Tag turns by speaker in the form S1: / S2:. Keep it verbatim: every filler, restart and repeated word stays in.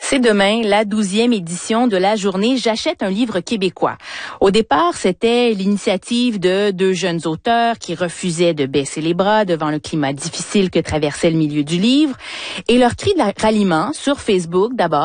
S1: C'est demain la douzième édition de la journée J'achète un livre québécois. Au départ, c'était l'initiative de deux jeunes auteurs qui refusaient de baisser les bras devant le climat difficile que traversait le milieu du livre. Et leur cri de ralliement sur Facebook, d'abord,